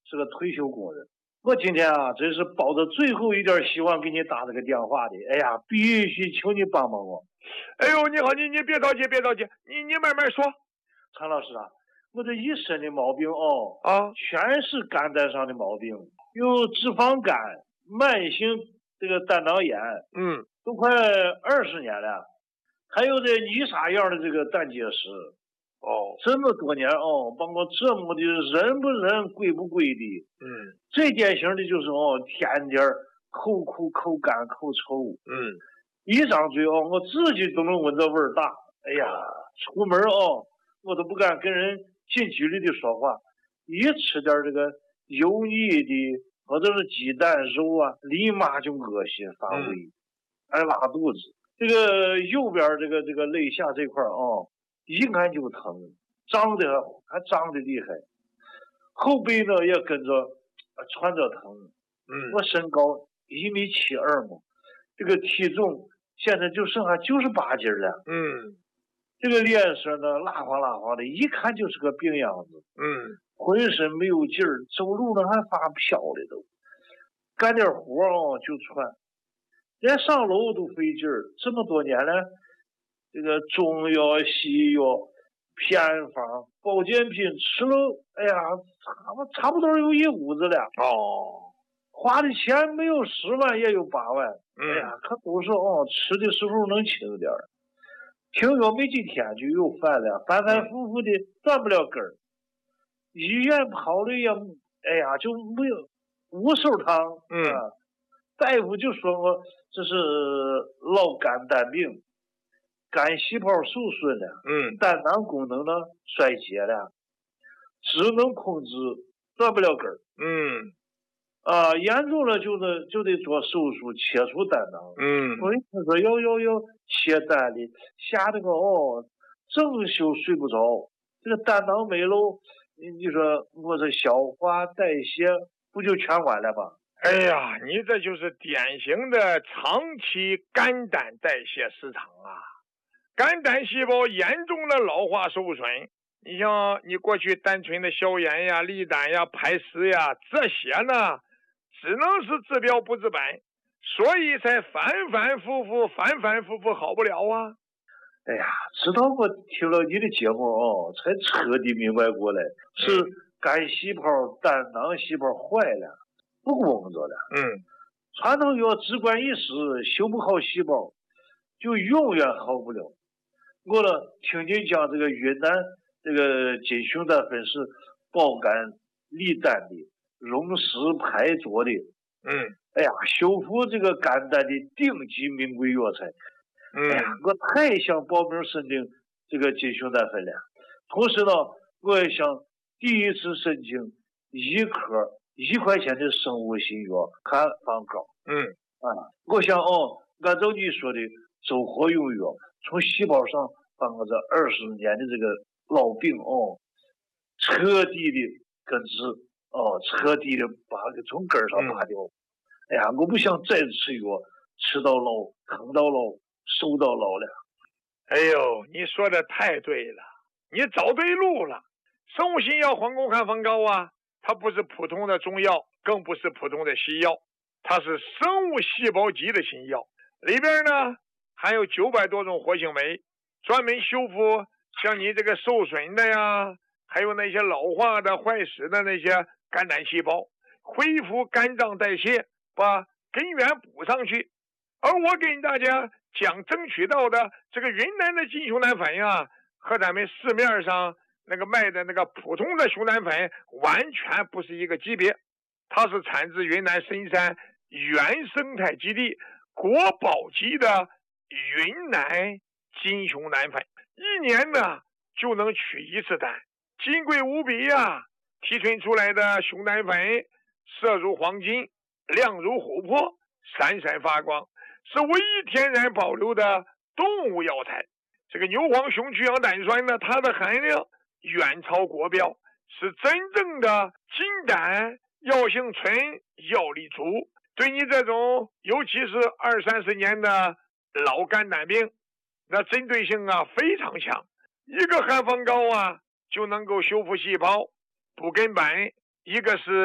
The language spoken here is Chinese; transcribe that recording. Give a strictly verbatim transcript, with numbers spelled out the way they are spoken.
是个退休工人。我今天啊，真是抱着最后一点希望给你打这个电话的。哎呀，必须求你帮帮我。 哎呦，你好，你你别着急，别着急，你你慢慢说。 陈老师啊，我这一身的毛病哦， 啊， 全是肝胆上的毛病，有脂肪肝、慢性这个胆囊炎， 嗯， 都快二十年了，还有这泥沙样的这个胆结石。 哦， 这么多年哦，把我折磨的人不人鬼不鬼的。 嗯， 最典型的就是哦，天天口苦口干口臭。 嗯， 一张嘴哦，我自己都能闻着味儿大。哎呀，出门哦，我都不敢跟人近距离的说话，一吃点这个油腻的或者是鸡蛋肉啊，立马就恶心发胃，还拉肚子。这个右边这个这个肋下这块哦，一按就疼，胀的还胀的厉害，后背呢也跟着窜着疼。 嗯， 我身高一米七二嘛，这个体重现在就剩下九十八斤了。 嗯， 这个脸色呢蜡黄蜡黄的，一看就是个病样子。 嗯， 浑身没有劲儿，走路呢还发飘的都，干点活哦就喘，连上楼都费劲儿。这么多年了，这个中药西药偏方保健品吃了，哎呀，差不差不多有一屋子了。 哦， 花的钱没有十万也有八万。 嗯， 哎呀，可都是哦，吃的时候能轻点儿，停药没几天就又犯了，反反复复的断不了根儿。医院跑的也，哎呀，就没有无手汤。 嗯， 啊，大夫就说我这是老肝胆病，肝细胞受损了， 嗯， 胆囊功能呢衰竭了，只能控制，断不了根儿。 嗯， 啊，严重了就得就得做手术切除胆囊。 嗯， 所以他说要要要切胆的，吓得我哦，整宿睡不着。这个胆囊没了，你你说我这消化代谢不就全完了吗？ 哎呀，你这就是典型的长期肝胆代谢失常啊！肝胆细胞严重的老化受损。你像你过去单纯的消炎呀、利胆呀、排石呀，这些呢，只能是治标不治本，所以才反反复复、反反复复好不了啊！ 哎呀，直到我听了你的节目哦，才彻底明白过来，是肝细胞、胆囊细胞坏了，不工作了。 嗯， 传统药只管一时，修不好细胞，就永远好不了。我呢，听你讲这个云南这个金熊胆粉是保肝利胆的，溶石排浊的。 嗯， 哎呀，修复这个肝胆的顶级名贵药材。 嗯， 哎呀，我太想报名申请这个金熊胆粉了。同时呢，我也想第一次申请一颗一块钱的生物新药看方膏。 嗯， 啊，我想哦，按照你说的走活用药，从细胞上把我这二十年的这个老病哦，彻底的根治，哦，彻底的把它从根儿上拔掉。嗯、哎呀，我不想再吃药，吃到老，疼到老，瘦到老了。 哎呦，你说的太对了，你找对路了。生物新药黄沟看方膏啊，它不是普通的中药，更不是普通的西药，它是生物细胞级的新药，里边呢含有九百多种活性酶，专门修复像你这个受损的呀，还有那些老化的坏死的那些肝胆细胞，恢复肝脏代谢，把根源补上去。而我给大家讲争取到的这个云南的金熊胆粉呀，和咱们市面上那个卖的那个普通的熊胆粉完全不是一个级别。它是产自云南深山原生态基地国宝级的云南金熊胆粉，一年呢就能取一次胆，金贵无比呀！提纯出来的熊胆粉色如黄金，亮如琥珀，闪闪发光，是唯一天然保留的动物药材。这个牛黄熊去氧胆酸呢，它的含量远超国标，是真正的金胆，药性纯，药力足，对你这种尤其是二三十年的老肝胆病，那针对性啊非常强。一个汉方膏啊就能够修复细胞、补根本，一个是